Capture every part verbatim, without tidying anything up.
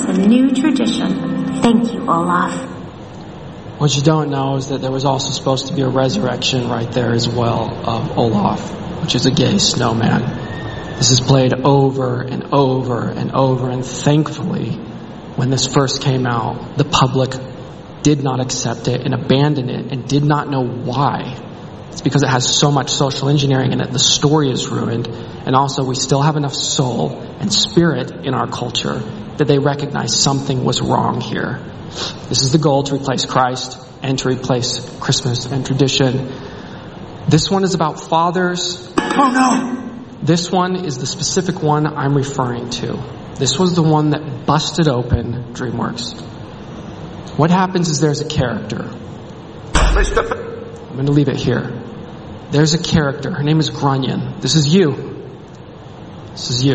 a new tradition. Thank you, Olaf. What you don't know is that there was also supposed to be a resurrection right there as well of Olaf, which is a gay snowman. This is played over and over and over, and thankfully, when this first came out, the public did not accept it and abandoned it and did not know why. It's because it has so much social engineering in it. The story is ruined. And also we still have enough soul and spirit in our culture that they recognize something was wrong here. This is the goal, to replace Christ and to replace Christmas and tradition. This one is about fathers. Oh no! This one is the specific one I'm referring to. This was the one that busted open DreamWorks. What happens is there's a character. Mister F- I'm going to leave it here. There's a character. Her name is Grunion. This is you. This is you.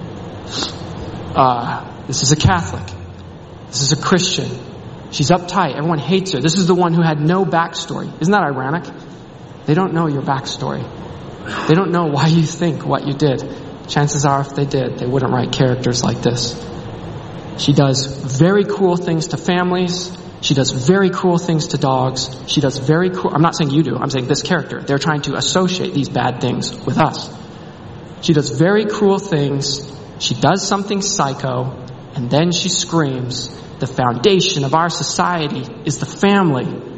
Uh, this is a Catholic. This is a Christian. She's uptight. Everyone hates her. This is the one who had no backstory. Isn't that ironic? They don't know your backstory. They don't know why you think what you did. Chances are, if they did, they wouldn't write characters like this. She does very cruel things to families. She does very cruel things to dogs. She does very cruel... I'm not saying you do. I'm saying this character. They're trying to associate these bad things with us. She does very cruel things. She does something psycho. And then she screams, the foundation of our society is the family.